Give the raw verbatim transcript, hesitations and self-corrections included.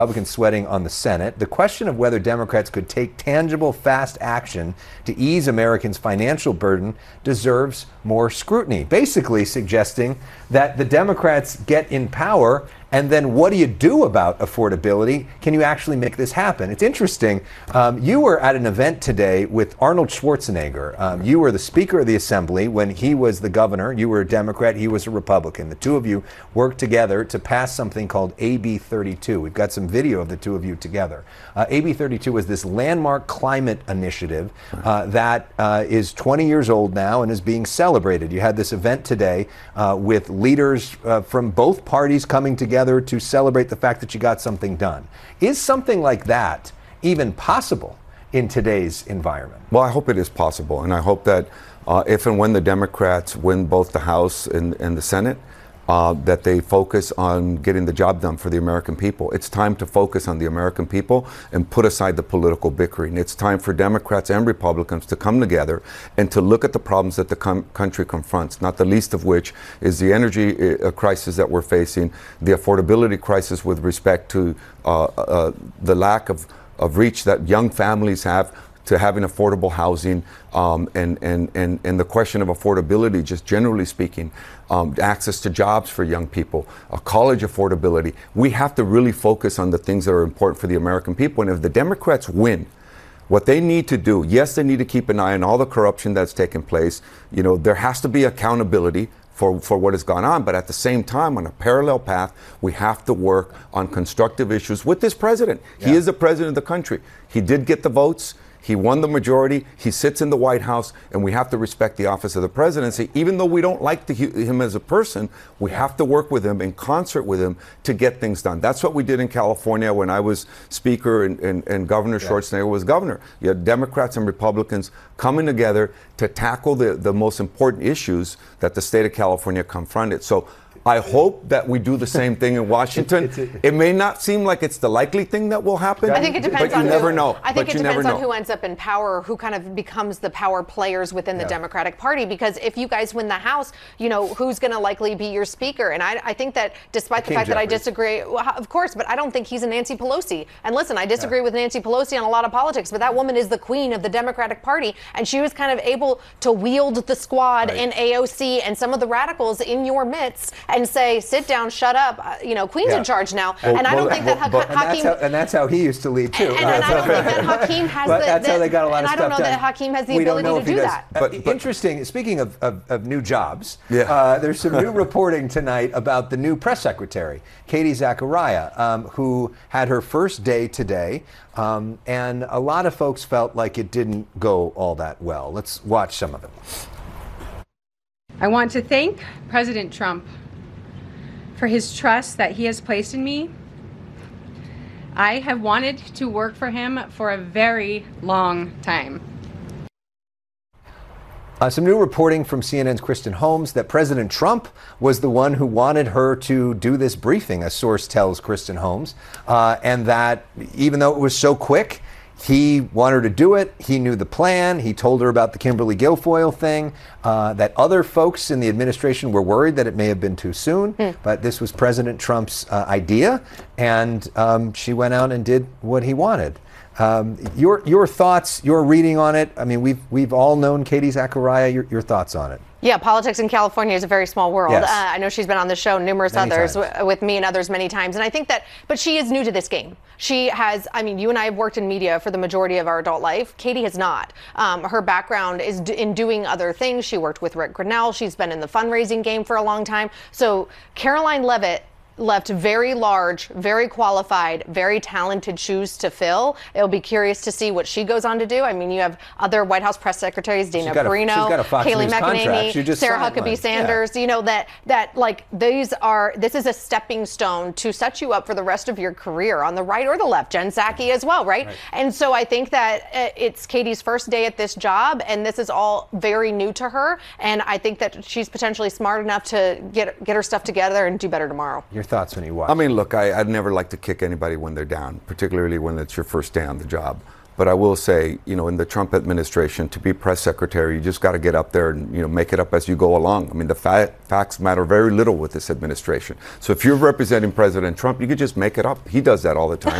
Republicans sweating on the Senate. The question of whether Democrats could take tangible, fast action to ease Americans' financial burden deserves more scrutiny, basically suggesting that the Democrats get in power, and then what do you do about affordability? Can you actually make this happen? It's interesting. Um, you were at an event today with Arnold Schwarzenegger. Um, you were the Speaker of the Assembly when he was the governor. You were a Democrat. He was a Republican. The two of you worked together to pass something called A B thirty-two. We've got some video of the two of you together. Uh, A B thirty-two is this landmark climate initiative uh, that uh, is twenty years old now and is being celebrated. You had this event today uh, with leaders uh, from both parties coming together to celebrate the fact that you got something done. Is something like that even possible in today's environment? Well, I hope it is possible, and I hope that uh, if and when the Democrats win both the House and, and the Senate, Uh, that they focus on getting the job done for the American people. It's time to focus on the American people and put aside the political bickering. It's time for Democrats and Republicans to come together and to look at the problems that the com- country confronts, not the least of which is the energy uh, crisis that we're facing, the affordability crisis with respect to uh, uh, the lack of, of reach that young families have to having affordable housing, um, and, and, and, and the question of affordability, just generally speaking, um, access to jobs for young people, uh, college affordability. We have to really focus on the things that are important for the American people. And if the Democrats win, what they need to do, yes, they need to keep an eye on all the corruption that's taken place. You know, there has to be accountability for, for what has gone on. But at the same time, on a parallel path, we have to work on constructive issues with this president. Yeah. He is the president of the country. He did get the votes. He won the majority. He sits in the White House, and we have to respect the office of the presidency. Even though we don't like the, him as a person, we have to work with him in concert with him to get things done. That's what we did in California when I was Speaker and, and, and Governor yeah. Schwarzenegger was governor. You had Democrats and Republicans coming together to tackle the, the most important issues that the state of California confronted. So I hope that we do the same thing in Washington. It's, it's, it may not seem like it's the likely thing that will happen. I think it depends but on you who, never know. I think but it depends on know. who ends up in power, who kind of becomes the power players within the yeah. Democratic Party. Because if you guys win the House, you know, who's going to likely be your Speaker? And I, I think that despite the fact Jeffries. that I disagree, well, of course, but I don't think he's a Nancy Pelosi. And listen, I disagree yeah. with Nancy Pelosi on a lot of politics, but that woman is the queen of the Democratic Party. And she was kind of able to wield the squad right. in A O C and some of the radicals in your midst and say, sit down, shut up. Uh, you know, Queen's yeah. in charge now. Well, and I don't well, think that ha- but, Hakeem... And that's, how, and that's how he used to lead, too. And, and, and I don't think that Hakeem has but the... that's the, how they got a lot and of I stuff don't know done. that Hakeem has the we ability don't know to if he do does. that. But, Uh, but, Interesting. Speaking of, of, of new jobs, yeah. uh, there's some new reporting tonight about the new press secretary, Katie Zachariah, um, who had her first day today. Um, and a lot of folks felt like it didn't go all that well. Let's watch some of it. I want to thank President Trump for his trust that he has placed in me. I have wanted to work for him for a very long time. Uh, some new reporting from C N N's Kristen Holmes that President Trump was the one who wanted her to do this briefing, a source tells Kristen Holmes, uh, and that even though it was so quick, he wanted her to do it. He knew the plan. He told her about the Kimberly Guilfoyle thing, uh, that other folks in the administration were worried that it may have been too soon. Mm. But this was President Trump's uh, idea, and um, she went out and did what he wanted. Um, your your thoughts, your reading on it. I mean, we've we've all known Katie Zachariah. Your, your thoughts on it? Yeah, politics in California is a very small world. Yes. Uh, I know she's been on the show, numerous many others, w- with me and others many times. And I think that, but she is new to this game. She has, I mean, you and I have worked in media for the majority of our adult life. Katie has not. Um, her background is d- in doing other things. She worked with Rick Grinnell. She's been in the fundraising game for a long time. So Caroline Leavitt left very large, very qualified, very talented shoes to fill. It'll be curious to see what she goes on to do. I mean, you have other White House press secretaries, Dana Perino, Kayleigh McEnany, Sarah Huckabee Sanders, yeah. you know, that, that like these are, this is a stepping stone to set you up for the rest of your career on the right or the left. Jen Psaki as well, right? right? And so I think that it's Katie's first day at this job, and this is all very new to her. And I think that she's potentially smart enough to get, get her stuff together and do better tomorrow. Your thoughts when you watch? I mean, look, I, I'd never like to kick anybody when they're down, particularly when it's your first day on the job. But I will say, you know, in the Trump administration, to be press secretary, you just got to get up there and, you know, make it up as you go along. I mean, the fa- facts matter very little with this administration. So if you're representing President Trump, you could just make it up. He does that all the time.